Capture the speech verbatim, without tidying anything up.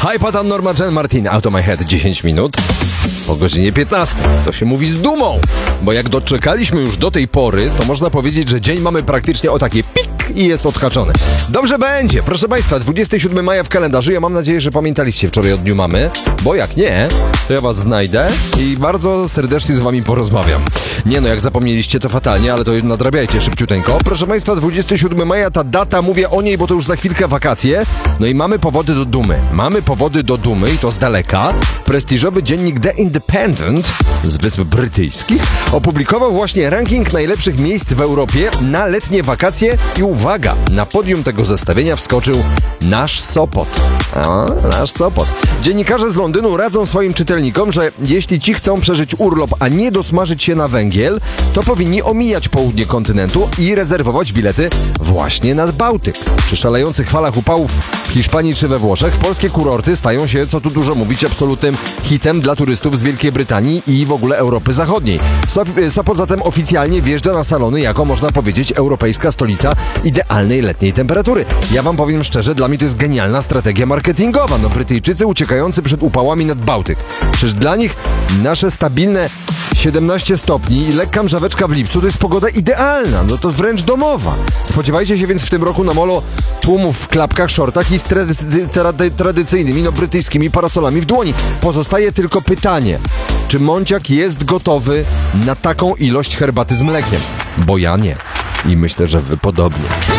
Hi, Patan, Norma, Jen, Martin, Out of My Head, dziesięć minut po godzinie piętnastej. To się mówi z dumą, bo jak doczekaliśmy już do tej pory, to można powiedzieć, że dzień mamy praktycznie o takie pik i jest odhaczony. Dobrze będzie, proszę Państwa, dwudziestego siódmego maja w kalendarzu. Ja mam nadzieję, że pamiętaliście wczoraj o Dniu Mamy, bo jak nie, to ja Was znajdę i bardzo serdecznie z Wami porozmawiam. Nie no, jak zapomnieliście, to fatalnie, ale to nadrabiajcie szybciuteńko. Proszę Państwa, dwudziestego siódmego maja, ta data, mówię o niej, bo to już za chwilkę wakacje. No i mamy powody do dumy. Mamy powody do dumy i to z daleka. Prestiżowy dziennik The Independent z Wysp Brytyjskich opublikował właśnie ranking najlepszych miejsc w Europie na letnie wakacje i uwaga, na podium tego zestawienia wskoczył nasz Sopot. A, nasz Sopot. Dziennikarze z Londynu radzą swoim czytelnikom, że jeśli ci chcą przeżyć urlop, a nie dosmażyć się na węgiel, to powinni omijać południe kontynentu i rezerwować bilety właśnie nad Bałtyk. Przy szalejących falach upałów w Hiszpanii czy we Włoszech polskie kurorty stają się, co tu dużo mówić, absolutnym hitem dla turystów z Wielkiej Brytanii i w ogóle Europy Zachodniej. Sopot zatem oficjalnie wjeżdża na salony jako, można powiedzieć, europejska stolica idealnej letniej temperatury. Ja wam powiem szczerze, dla mnie to jest genialna strategia marketingowa. No, Brytyjczycy uciekający przed upałami nad Bałtyk. Przecież dla nich nasze stabilne siedemnaście stopni i lekka mrzaweczka w lipcu to jest pogoda idealna, no to wręcz domowa. Spodziewajcie się więc w tym roku na molo tłumów w klapkach, shortach i z trady- trady- tradycyjnymi, no brytyjskimi parasolami w dłoni. Pozostaje tylko pytanie, czy Mąciak jest gotowy na taką ilość herbaty z mlekiem? Bo ja nie. I myślę, że wy podobnie.